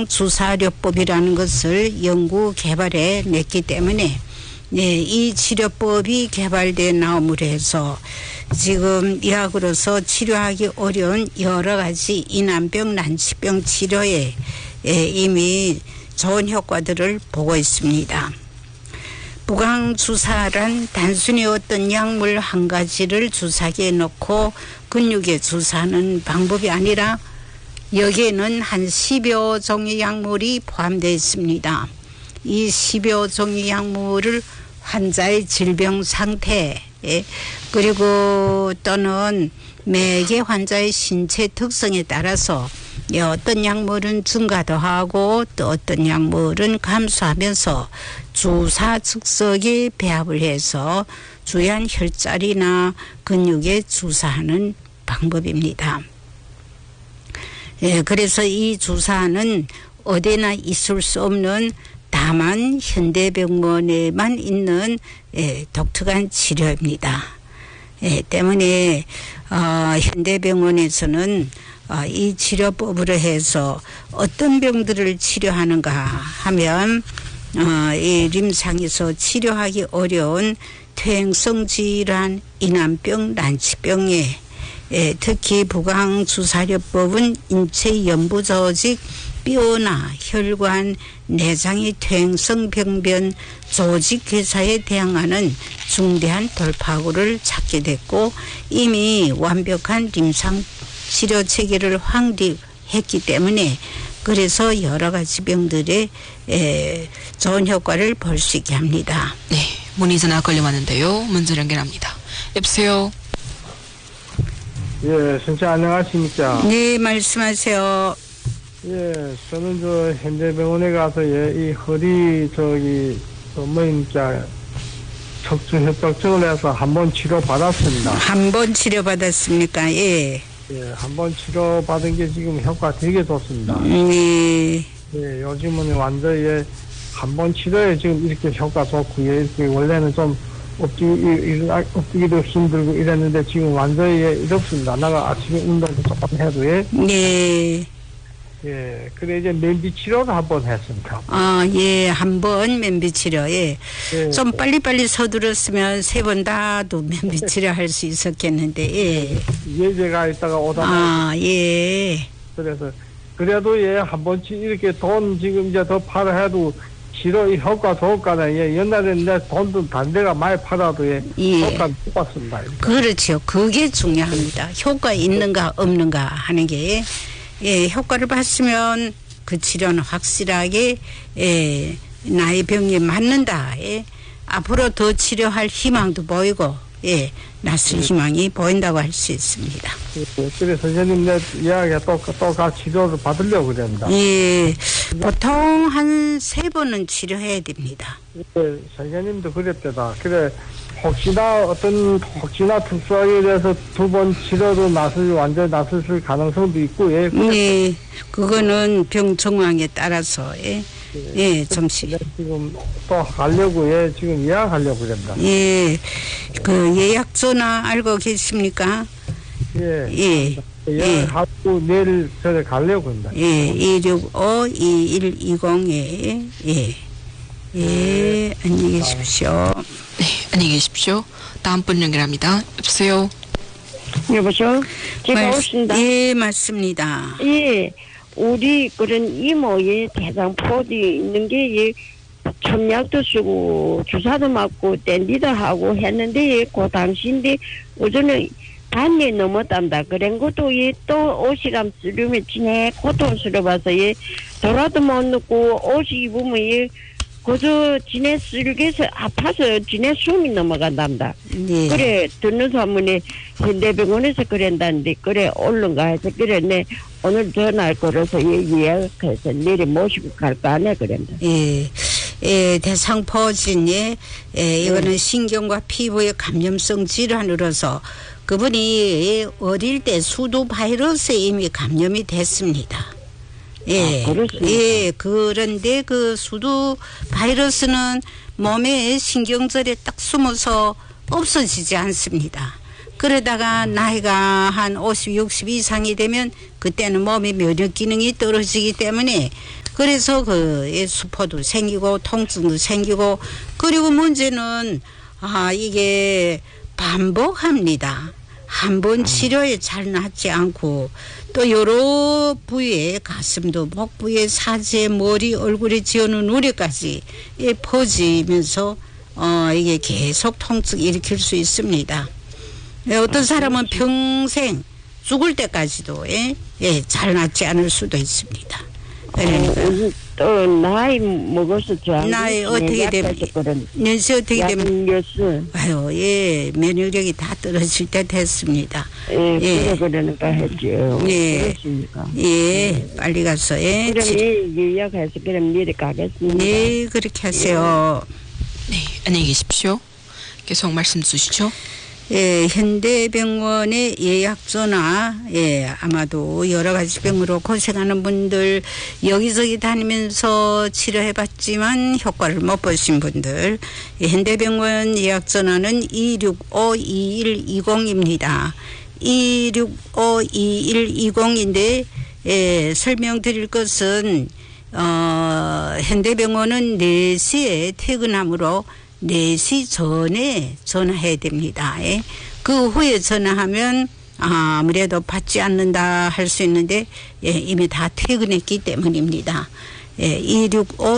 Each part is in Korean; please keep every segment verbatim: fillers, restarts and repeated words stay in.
부강주사료법이라는 것을 연구 개발해 냈기 때문에 네, 이 치료법이 개발돼 나옴으로 해서 지금 의학으로서 치료하기 어려운 여러 가지 이난병, 난치병 치료에 예, 이미 좋은 효과들을 보고 있습니다. 부강주사란 단순히 어떤 약물 한 가지를 주사기에 넣고 근육에 주사하는 방법이 아니라 여기에는 한 십여 종의 약물이 포함되어 있습니다. 이 십여 종의 약물을 환자의 질병 상태 그리고 또는 매개 환자의 신체 특성에 따라서 어떤 약물은 증가도 하고 또 어떤 약물은 감소하면서 주사 즉석에 배합을 해서 주요한 혈자리나 근육에 주사하는 방법입니다. 예, 그래서 이 주사는 어디나 있을 수 없는 다만 현대병원에만 있는 예, 독특한 치료입니다. 예, 때문에 어, 현대병원에서는 어, 이 치료법으로 해서 어떤 병들을 치료하는가 하면 어, 이 림상에서 치료하기 어려운 퇴행성 질환, 이난병, 난치병에 예, 특히 부강주사료법은 인체 연부 조직, 뼈나 혈관, 내장의 퇴행성 병변, 조직 괴사에 대항하는 중대한 돌파구를 찾게 됐고 이미 완벽한 임상 치료 체계를 확립했기 때문에 그래서 여러 가지 병들의 에, 좋은 효과를 볼 수 있게 합니다. 네, 문의 전화 걸려 왔는데요. 문제 연결합니다. 여보세요. 예, 선생 안녕하십니까? 네, 말씀하세요. 예, 저는 저 현대병원에 가서 예, 이 허리 저기 뭐입니까 척추 협착증을 해서 한번 치료 받았습니다. 한 번 치료 받았습니까? 예. 예, 한번 치료 받은 게 지금 효과 되게 좋습니다. 네. 예, 요즘은 완전 예, 한 번 치료에 지금 이렇게 효과 좋고 예, 이렇게 원래는 좀 업뛰기, 업뛰기도 힘들고 이랬는데 지금 완전히 예, 이렇습니다. 나가 아침에 운동도 조금 해도 예. 네. 예, 그래 이제 면비 치료를 한번 했습니다. 아, 예, 한 번 면비 치료. 예. 예. 좀 빨리빨리 서두르으면 세 번 다도 면비 치료 할 수 있었겠는데, 예. 예제가 있다가 오다가. 아, 예. 그래서, 그래도 예, 한 번씩 이렇게 돈 지금 이제 더 팔아 해도 치료 효과 좋을까나, 예, 옛날에는 내 돈도 단대가 많이 팔아도 예, 예. 효과 못 봤습니다. 그렇죠. 그게 중요합니다. 효과 있는가 없는가 하는 게. 예, 효과를 봤으면 그 치료는 확실하게 예, 나의 병에 맞는다. 예, 앞으로 더 치료할 희망도 보이고 예, 낫을 예. 희망이 보인다고 할 수 있습니다. 예, 그래서 선생님 내 이야기에 또, 또 가 치료를 받으려고 그럽니다. 예, 보통 한 세 번은 치료해야 됩니다. 예, 선생님도 그랬대다. 그래 혹시나 어떤 혹시나 특수하게 돼서 두 번 치료도 낫을 완전 낫을 가능성도 있고 예. 네, 그거는 병 정황에 따라서 예, 예, 예 좀씩. 지금 또 가려고 예, 지금 예약하려고 그럽니다. 예, 그 예약조나 알고 계십니까? 예. 예. 예약하고 예. 내일 저에 가려고 합니다. 예, 이육오 이일이공에 예, 예, 안녕히 계십시오. 네, 안녕히 계십시오. 다음 분 연결합니다. 여보세요. 여보세요? 제가 맞, 오신다. 예, 맞습니다. 예, 우리 그런 이모의 대장포디 있는 게, 예, 첨약도 쓰고, 주사도 맞고, 댄디도 하고 했는데, 예, 그 당시인데, 오전에 반이 넘었단다. 그런 것도, 예, 또 옷이람 쓰려면 진해 고통스러워서, 예, 돌아도 못 넣고, 옷 입으면, 예, 그저 지네 쓸개서 아파서 지네 숨이 넘어간답니다. 네. 그래 듣는 소문에 현대병원에서 그랬다는데 그래 얼른가 해서 그래 내 오늘 전화할 거라서 예약해서 내일 모시고 갈 거 아니야 그랬다. 예, 예, 대상포진이 예, 이거는 네. 신경과 피부의 감염성 질환으로서 그분이 어릴 때 수두 바이러스에 이미 감염이 됐습니다. 예, 아, 예, 그런데 그 수두 바이러스는 몸의 신경절에 딱 숨어서 없어지지 않습니다. 그러다가 나이가 한 오십, 육십 이상이 되면 그때는 몸의 면역 기능이 떨어지기 때문에 그래서 그 수포도 생기고 통증도 생기고 그리고 문제는 아 이게 반복합니다. 한 번 치료에 잘 낫지 않고 또 여러 부위에 가슴도 목 부위에 사지에 머리 얼굴에 지어놓은 우리까지 퍼지면서 어 이게 계속 통증 일으킬 수 있습니다. 어떤 사람은 평생 죽을 때까지도 예, 예, 잘 낫지 않을 수도 있습니다. 그러니까 어, 또 나이 먹어서 저 나이 어떻게 되면 연세 어떻게 되면 약을 아유 예 면역력이 다 떨어질 때 됐습니다. 예, 예. 그래 그러니까 했죠. 예. 그렇습니까? 예 빨리 가서 예 그럼 치- 이 예약해서 그럼 미리 가겠습니다. 예 그렇게 하세요. 네, 안녕히 계십시오. 계속 말씀 주시죠. 예, 현대병원의 예약 전화, 예, 아마도 여러 가지 병으로 고생하는 분들, 여기저기 다니면서 치료해봤지만 효과를 못 보신 분들, 예, 현대병원 예약 전화는 이육오 이일이공입니다. 이육오 이일이공인데, 예, 설명드릴 것은, 어, 현대병원은 네 시에 퇴근하므로 네 시 전에 전화해야 됩니다. 예. 그 후에 전화하면 아무래도 받지 않는다 할 수 있는데 예, 이미 다 퇴근했기 때문입니다. 예, 이육오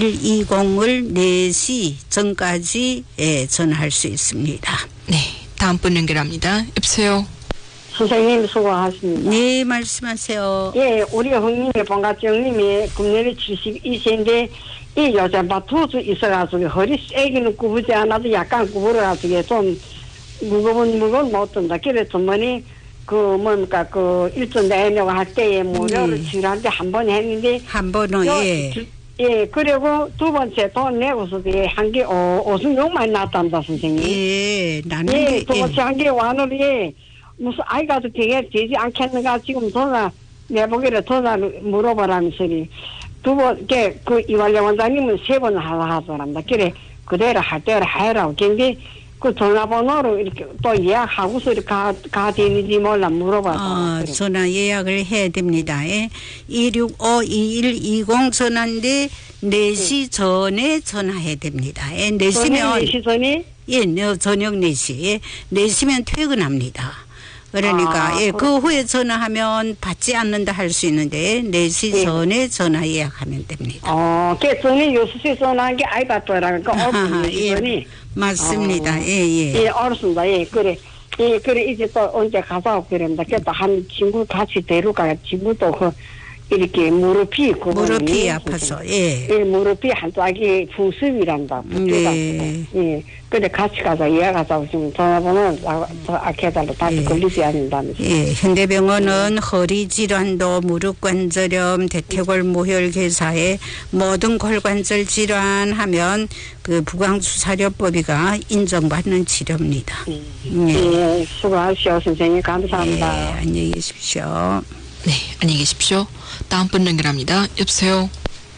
이일이공을 네 시 전까지 예, 전화할 수 있습니다. 네, 다음 분 연결합니다. 여보세요. 선생님 수고하십니다. 네, 말씀하세요. 예, 우리 형님이 본가정님이 금년에 칠십이 세인데 이 요새 막 투수 있어가지고 허리 세기는 구부지 않아도 약간 구부러가지고 좀 무거운 무거운 못 든다. 그래 주머니 그 뭡니까 그 일전 내려고 할 때에 무료를 네. 치료한테 한 번 했는데 한 번은 요- 예. 주- 예, 그리고 두 번째 돈 내고서도 예, 한 개, 어, 오십 욕만 났단다, 선생님. 예, 나는 예, 게, 두 예. 번째 한 개 와는 예, 무슨 아이가 도 되게 되지 않겠는가, 지금 전화, 내보기를 전화 물어보라면서니. 두 번, 그, 그 이완래 원장님은 세 번 하라 하더랍니다. 그래, 그대로 할 대로 해라고. 근데 그 전화번호로 이렇게 또 예약하고서 이렇게 가, 가 되는지 몰라 물어봐서. 어, 전화 예약을 해야 됩니다. 예. 이육오 이일이공 전화인데 네 시 전에 전화해야 됩니다. 예. 네 시면 시선이 예, 네, 저녁 네 시. 예. 네 시면 퇴근합니다. 그러니까 아, 예, 그 후에 전화하면 받지 않는다 할 수 있는데 네 시 예. 전에 전화 예약하면 됩니다. 어, 그 전에 요수시 전화한 게 아이 받더라니까. 아하, 어, 예, 시선이. 맞습니다. 어. 예, 예. 예, 알았습니다. 예, 그래. 예, 그래, 이제 또 언제 가서 그럽니다. 그래도 한 친구 같이 데려가, 친구도 그, 이렇게 무릎이, 그 무릎이 아파서, 예. 예, 무릎이 한 짝이 풍습이란다. 네. 예, 그래, 같이 가자, 예약하자고 지금 전화번호 아케달로 다시 예. 걸리지 않는다면서. 예, 현대병원은 허리 질환도 무릎 관절염, 대퇴골 모혈 괴사에 모든 골관절 질환 하면 그 부광주사료법이가 인정받는 치료입니다. 예. 예, 수고하십시오, 선생님. 예, 감사합니다. 안녕히 계십시오. 네, 안녕히 계십시오. 다음 분 연결합니다. 여보세요.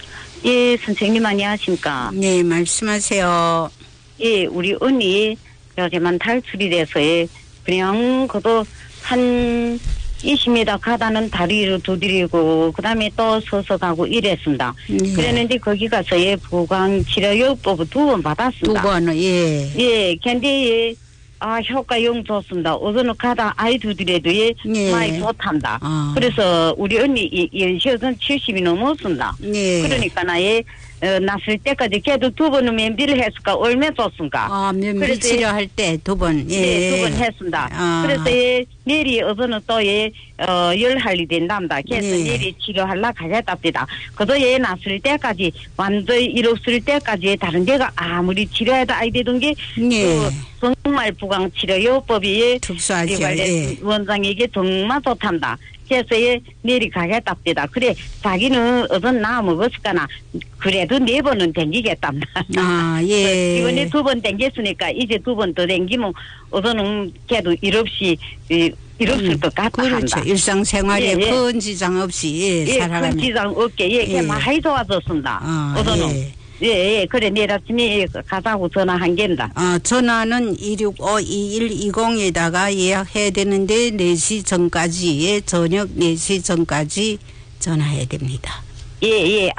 예, 선생님 안녕하십니까. 네, 말씀하세요. 예, 우리 언니 요새만 탈출이 돼서 예, 그냥 그도 한 이십 미터 가다는 다리로 두드리고 그다음에 또 서서 가고 이랬습니다. 예. 그랬는데 거기 가서 예, 부광치료요법 두 번 두 받았습니다. 번은 예. 예, 근데 예, 아 효과 영 좋습니다. 어제는 가다 아이 두드려도 예, 예. 많이 좋답니다. 아. 그래서 우리 언니 이- 연시여든 칠십이 넘었습니다. 예. 그러니까 나의 어, 났을 때까지 걔도 두 번은 면비를 했을까 얼마 줬습니까? 아, 면밀 그래서 치료할 때 두 번. 예. 예, 두 번 했습니다. 아. 그래서 예, 내일이 어제는 또 예, 어, 열할이 된답니다. 그래서 예. 내일이 치료하려 가겠답니다. 그도 예, 났을 때까지 완전히 이뤘을 때까지 다른 데가 아무리 치료해도 아이 되던 게 예. 그 정말 부광치료요법이 예, 특수하죠. 관련 예. 원장에게 정말 좋답니다. 그래서 예, 내일이 가겠답니다. 그래, 자기는 어떤 나 먹었을까나 그래도 네 번은 댕기겠답니다. 아, 예. 이번에 두 번 댕겼으니까 이제 두 번 더 댕기면 어서는 걔도 일 없이 이, 일 없을 것 같다 그렇죠. 한다. 일상생활에 예, 예. 큰 지장 없이 예, 예, 큰 살아가면. 지장 없게 예, 걔 예. 많이 좋아졌습니다. 아, 어서는 예. 예, 예. 그래, 내일 아침에 가자고 전화한 게입니다. 어, 전화는 이육오 이일이공에다가 예약해야 되는데 네 시 전까지, 저녁 네 시 전까지 전화해야 됩니다. 예, 예.